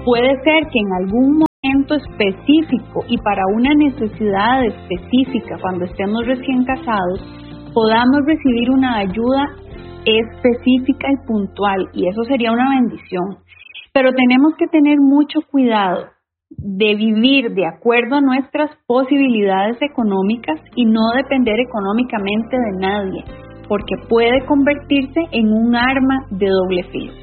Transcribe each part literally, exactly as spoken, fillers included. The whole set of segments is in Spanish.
Puede ser que en algún momento específico y para una necesidad específica, cuando estemos recién casados, podamos recibir una ayuda específica y puntual, y eso sería una bendición. Pero tenemos que tener mucho cuidado de vivir de acuerdo a nuestras posibilidades económicas y no depender económicamente de nadie, porque puede convertirse en un arma de doble filo.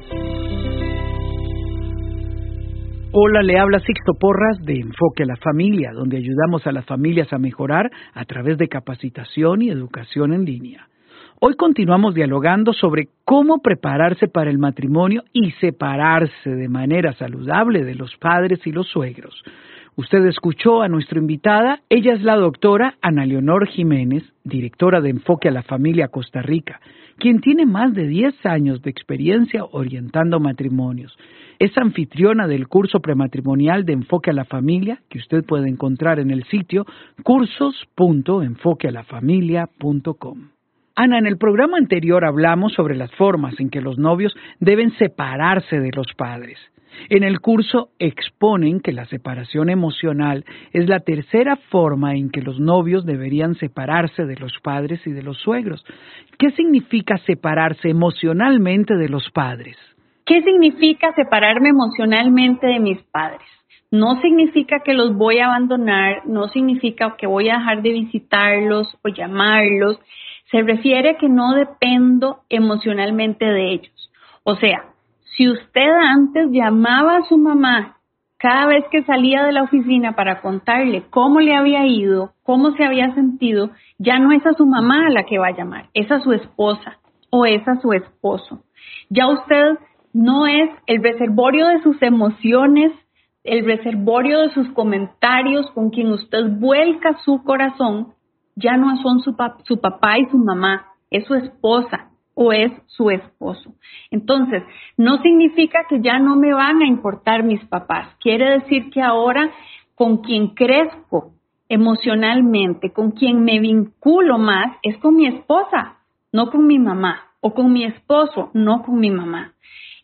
Hola, le habla Sixto Porras de Enfoque a la Familia, donde ayudamos a las familias a mejorar a través de capacitación y educación en línea. Hoy continuamos dialogando sobre cómo prepararse para el matrimonio y separarse de manera saludable de los padres y los suegros. Usted escuchó a nuestra invitada, ella es la doctora Ana Leonor Jiménez, directora de Enfoque a la Familia Costa Rica, quien tiene más de diez años de experiencia orientando matrimonios. Es anfitriona del curso prematrimonial de Enfoque a la Familia, que usted puede encontrar en el sitio cursos punto enfoque a la familia punto com. Ana, en el programa anterior hablamos sobre las formas en que los novios deben separarse de los padres. En el curso exponen que la separación emocional es la tercera forma en que los novios deberían separarse de los padres y de los suegros. ¿Qué significa separarse emocionalmente de los padres? ¿Qué significa separarme emocionalmente de mis padres? No significa que los voy a abandonar, no significa que voy a dejar de visitarlos o llamarlos. Se refiere a que no dependo emocionalmente de ellos. O sea, si usted antes llamaba a su mamá cada vez que salía de la oficina para contarle cómo le había ido, cómo se había sentido, ya no es a su mamá a la que va a llamar, es a su esposa o es a su esposo. Ya usted no es el reservorio de sus emociones, el reservorio de sus comentarios con quien usted vuelca su corazón. Ya no son su, pap- su papá y su mamá, es su esposa o es su esposo. Entonces, no significa que ya no me van a importar mis papás. Quiere decir que ahora con quien crezco emocionalmente, con quien me vinculo más, es con mi esposa, no con mi mamá, o con mi esposo, no con mi mamá.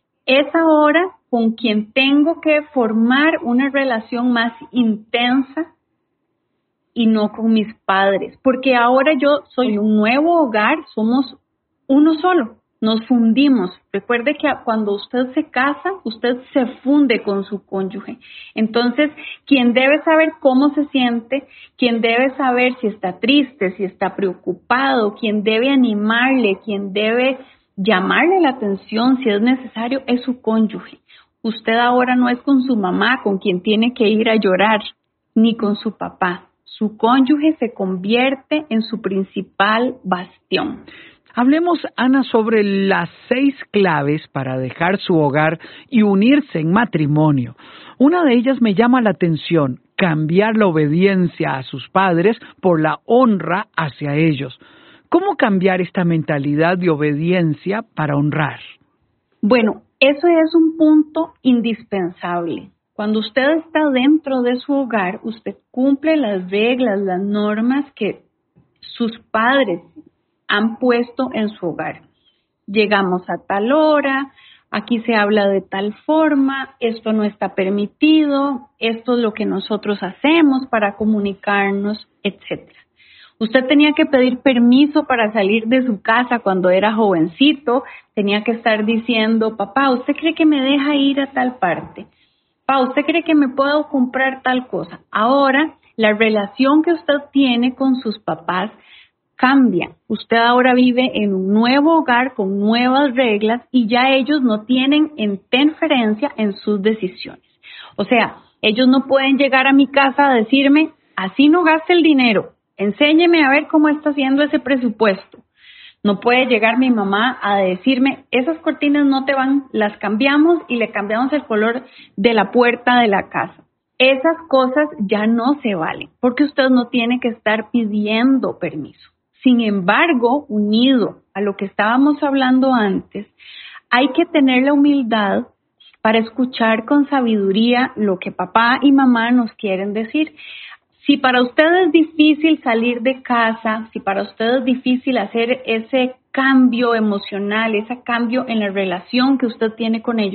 Es ahora con quien tengo que formar una relación más intensa y no con mis padres, porque ahora yo soy un nuevo hogar, somos uno solo, nos fundimos. Recuerde que cuando usted se casa, usted se funde con su cónyuge. Entonces, quien debe saber cómo se siente, quien debe saber si está triste, si está preocupado, quien debe animarle, quien debe llamarle la atención si es necesario, es su cónyuge. Usted ahora no es con su mamá, con quien tiene que ir a llorar, ni con su papá. Su cónyuge se convierte en su principal bastión. Hablemos, Ana, sobre las seis claves para dejar su hogar y unirse en matrimonio. Una de ellas me llama la atención, cambiar la obediencia a sus padres por la honra hacia ellos. ¿Cómo cambiar esta mentalidad de obediencia para honrar? Bueno, eso es un punto indispensable. Cuando usted está dentro de su hogar, usted cumple las reglas, las normas que sus padres han puesto en su hogar. Llegamos a tal hora, aquí se habla de tal forma, esto no está permitido, esto es lo que nosotros hacemos para comunicarnos, etcétera. Usted tenía que pedir permiso para salir de su casa cuando era jovencito, tenía que estar diciendo, papá, ¿usted cree que me deja ir a tal parte? Pa, ¿usted cree que me puedo comprar tal cosa? Ahora, la relación que usted tiene con sus papás cambia. Usted ahora vive en un nuevo hogar con nuevas reglas y ya ellos no tienen interferencia en sus decisiones. O sea, ellos no pueden llegar a mi casa a decirme, así no gaste el dinero, enséñeme a ver cómo está haciendo ese presupuesto. No puede llegar mi mamá a decirme, esas cortinas no te van, las cambiamos y le cambiamos el color de la puerta de la casa. Esas cosas ya no se valen, porque usted no tiene que estar pidiendo permiso. Sin embargo, unido a lo que estábamos hablando antes, hay que tener la humildad para escuchar con sabiduría lo que papá y mamá nos quieren decir. Si para usted es difícil salir de casa, si para usted es difícil hacer ese cambio emocional, ese cambio en la relación que usted tiene con ellos,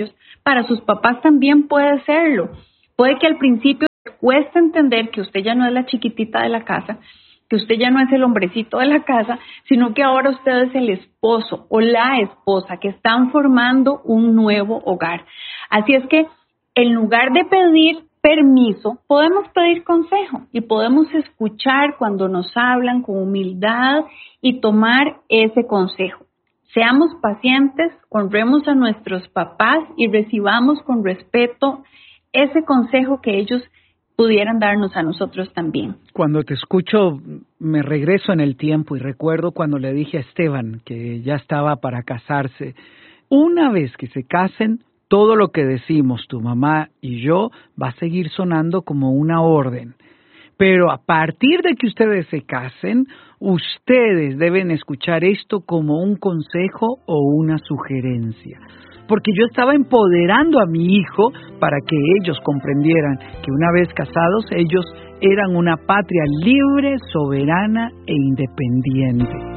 para sus papás también puede serlo. Puede que al principio les cueste entender que usted ya no es la chiquitita de la casa, que usted ya no es el hombrecito de la casa, sino que ahora usted es el esposo o la esposa, que están formando un nuevo hogar. Así es que en lugar de pedir permiso, podemos pedir consejo y podemos escuchar cuando nos hablan con humildad y tomar ese consejo. Seamos pacientes, honremos a nuestros papás y recibamos con respeto ese consejo que ellos pudieran darnos a nosotros también. Cuando te escucho, me regreso en el tiempo y recuerdo cuando le dije a Esteban que ya estaba para casarse. Una vez que se casen, todo lo que decimos tu mamá y yo va a seguir sonando como una orden. Pero a partir de que ustedes se casen, ustedes deben escuchar esto como un consejo o una sugerencia. Porque yo estaba empoderando a mi hijo para que ellos comprendieran que una vez casados ellos eran una patria libre, soberana e independiente.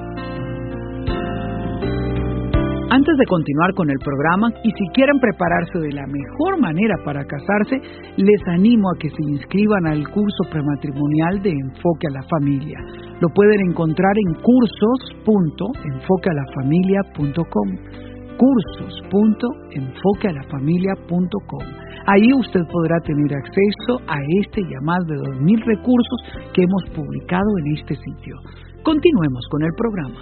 Antes de continuar con el programa, y si quieren prepararse de la mejor manera para casarse, les animo a que se inscriban al curso prematrimonial de Enfoque a la Familia. Lo pueden encontrar en cursos punto enfoque a la familia punto com. cursos punto enfoque a la familia punto com. Ahí usted podrá tener acceso a este y a más de dos mil recursos que hemos publicado en este sitio. Continuemos con el programa.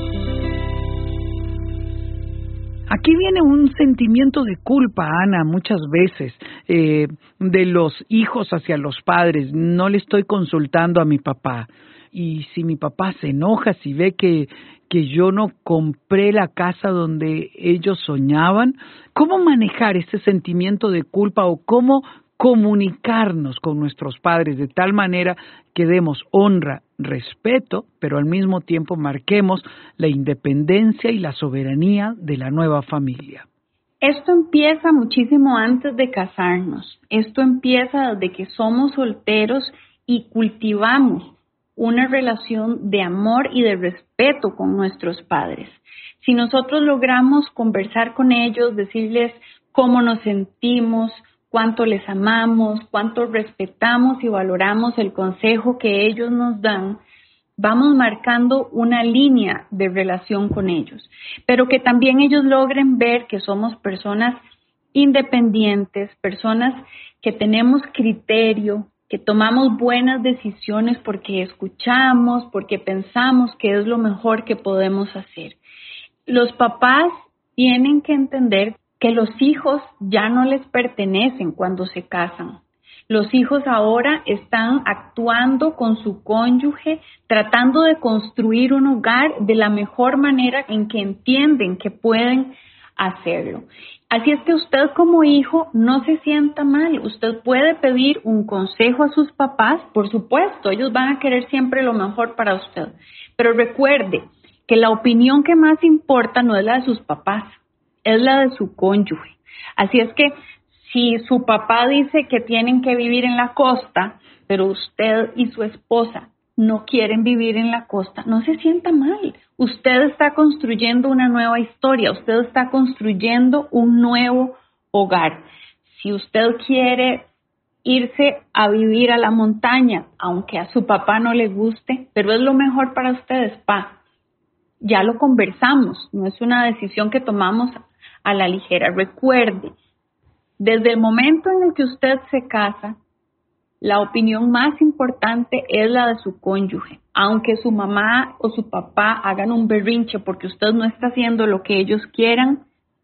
Aquí viene un sentimiento de culpa, Ana, muchas veces, eh, de los hijos hacia los padres. No le estoy consultando a mi papá. Y si mi papá se enoja, si ve que, que yo no compré la casa donde ellos soñaban, ¿cómo manejar ese sentimiento de culpa o cómo comunicarnos con nuestros padres de tal manera que demos honra, respeto, pero al mismo tiempo marquemos la independencia y la soberanía de la nueva familia? Esto empieza muchísimo antes de casarnos. Esto empieza desde que somos solteros y cultivamos una relación de amor y de respeto con nuestros padres. Si nosotros logramos conversar con ellos, decirles cómo nos sentimos, cuánto les amamos, cuánto respetamos y valoramos el consejo que ellos nos dan, vamos marcando una línea de relación con ellos. Pero que también ellos logren ver que somos personas independientes, personas que tenemos criterio, que tomamos buenas decisiones porque escuchamos, porque pensamos que es lo mejor que podemos hacer. Los papás tienen que entender que los hijos ya no les pertenecen cuando se casan. Los hijos ahora están actuando con su cónyuge, tratando de construir un hogar de la mejor manera en que entienden que pueden hacerlo. Así es que usted como hijo no se sienta mal. Usted puede pedir un consejo a sus papás, por supuesto, ellos van a querer siempre lo mejor para usted. Pero recuerde que la opinión que más importa no es la de sus papás, es la de su cónyuge. Así es que si su papá dice que tienen que vivir en la costa, pero usted y su esposa no quieren vivir en la costa, no se sienta mal. Usted está construyendo una nueva historia, usted está construyendo un nuevo hogar. Si usted quiere irse a vivir a la montaña, aunque a su papá no le guste, pero es lo mejor para ustedes, pa. Ya lo conversamos, no es una decisión que tomamos a la ligera. Recuerde, desde el momento en el que usted se casa, la opinión más importante es la de su cónyuge. Aunque su mamá o su papá hagan un berrinche porque usted no está haciendo lo que ellos quieran,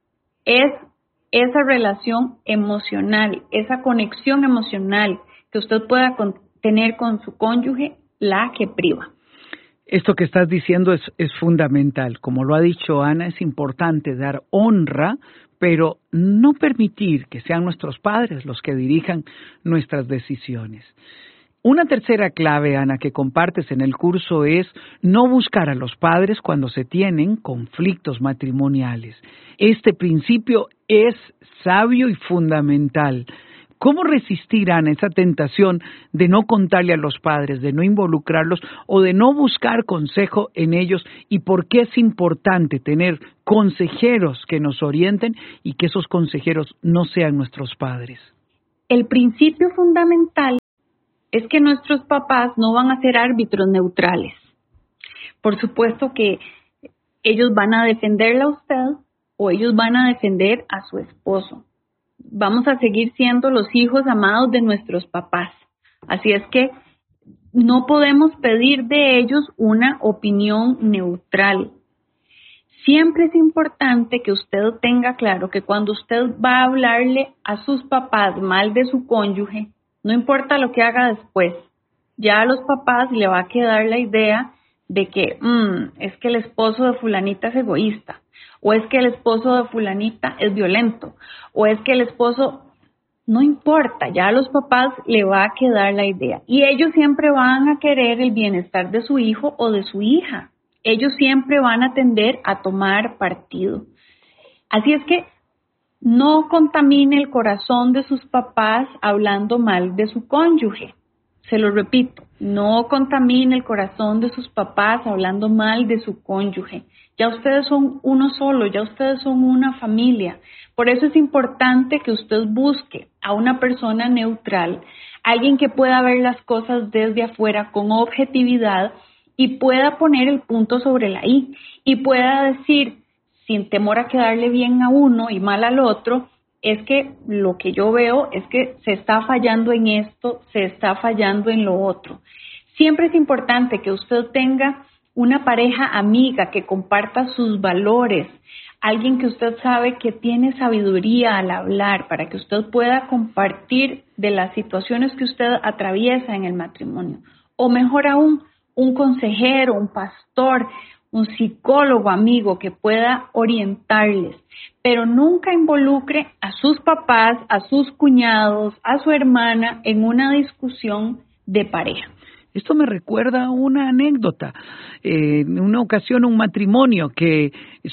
es esa relación emocional, esa conexión emocional que usted pueda con, tener con su cónyuge la que priva. Esto que estás diciendo es, es fundamental. Como lo ha dicho Ana, es importante dar honra, pero no permitir que sean nuestros padres los que dirijan nuestras decisiones. Una tercera clave, Ana, que compartes en el curso es no buscar a los padres cuando se tienen conflictos matrimoniales. Este principio es sabio y fundamental. ¿Cómo resistir, Ana, esa tentación de no contarle a los padres, de no involucrarlos o de no buscar consejo en ellos? ¿Y por qué es importante tener consejeros que nos orienten y que esos consejeros no sean nuestros padres? El principio fundamental es que nuestros papás no van a ser árbitros neutrales. Por supuesto que ellos van a defenderla a usted o ellos van a defender a su esposo. Vamos a seguir siendo los hijos amados de nuestros papás. Así es que no podemos pedir de ellos una opinión neutral. Siempre es importante que usted tenga claro que cuando usted va a hablarle a sus papás mal de su cónyuge, no importa lo que haga después, ya a los papás le va a quedar la idea de que mmm, es que el esposo de fulanita es egoísta, o es que el esposo de fulanita es violento, o es que el esposo, no importa, ya a los papás le va a quedar la idea. Y ellos siempre van a querer el bienestar de su hijo o de su hija. Ellos siempre van a tender a tomar partido. Así es que no contamine el corazón de sus papás hablando mal de su cónyuge. Se lo repito, no contamine el corazón de sus papás hablando mal de su cónyuge. Ya ustedes son uno solo, ya ustedes son una familia. Por eso es importante que usted busque a una persona neutral, alguien que pueda ver las cosas desde afuera con objetividad y pueda poner el punto sobre la i y pueda decir, sin temor a quedarle bien a uno y mal al otro, es que lo que yo veo es que se está fallando en esto, se está fallando en lo otro. Siempre es importante que usted tenga una pareja amiga que comparta sus valores, alguien que usted sabe que tiene sabiduría al hablar para que usted pueda compartir de las situaciones que usted atraviesa en el matrimonio. O mejor aún, un consejero, un pastor, un psicólogo amigo que pueda orientarles, pero nunca involucre a sus papás, a sus cuñados, a su hermana en una discusión de pareja. Esto me recuerda una anécdota. Eh, en una ocasión, un matrimonio que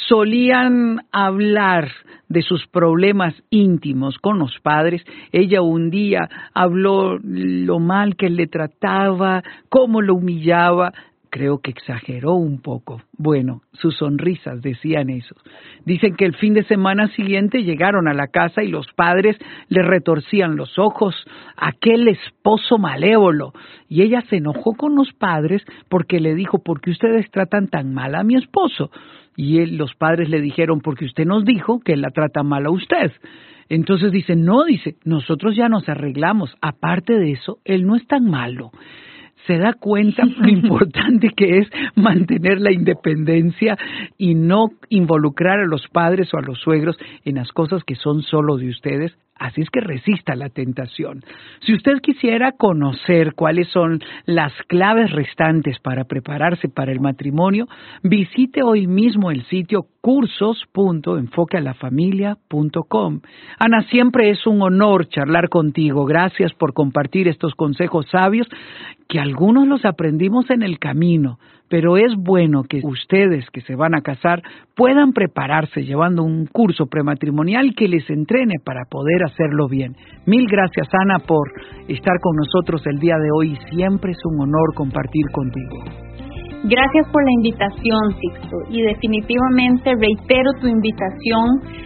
solían hablar de sus problemas íntimos con los padres. Ella un día habló lo mal que él le trataba, cómo lo humillaba. Creo que exageró un poco. Bueno, sus sonrisas decían eso. Dicen que el fin de semana siguiente llegaron a la casa y los padres le retorcían los ojos. Aquel esposo malévolo. Y ella se enojó con los padres porque le dijo, ¿por qué ustedes tratan tan mal a mi esposo? Y él, los padres le dijeron, porque usted nos dijo que él la trata mal a usted. Entonces dice, no, dice, nosotros ya nos arreglamos. Aparte de eso, él no es tan malo. Se da cuenta lo importante que es mantener la independencia y no involucrar a los padres o a los suegros en las cosas que son solo de ustedes. Así es que resista la tentación. Si usted quisiera conocer cuáles son las claves restantes para prepararse para el matrimonio, visite hoy mismo el sitio cursos punto enfoque a la familia punto com. Ana, siempre es un honor charlar contigo. Gracias por compartir estos consejos sabios que algunos los aprendimos en el camino, pero es bueno que ustedes que se van a casar puedan prepararse llevando un curso prematrimonial que les entrene para poder hacerlo bien. Mil gracias, Ana, por estar con nosotros el día de hoy. Siempre es un honor compartir contigo. Gracias por la invitación, Sixto, y definitivamente reitero tu invitación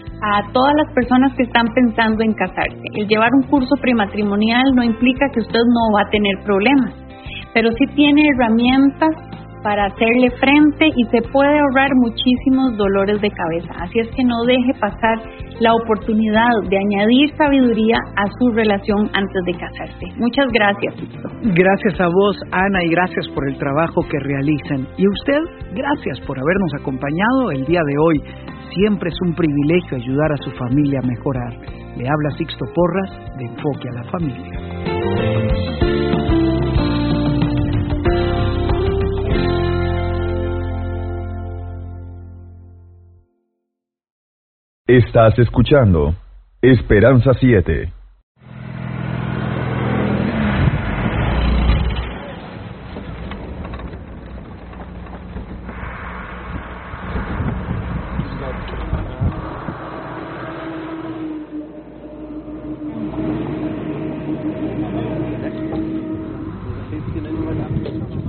a todas las personas que están pensando en casarse. El llevar un curso prematrimonial no implica que usted no va a tener problemas, pero sí tiene herramientas para hacerle frente y se puede ahorrar muchísimos dolores de cabeza. Así es que no deje pasar la oportunidad de añadir sabiduría a su relación antes de casarse. Muchas gracias, Sixto. Gracias a vos, Ana, y gracias por el trabajo que realizan. Y a usted, gracias por habernos acompañado el día de hoy. Siempre es un privilegio ayudar a su familia a mejorar. Le habla Sixto Porras de Enfoque a la Familia. Estás escuchando Esperanza siete. Next one. There's a fifteen in right after.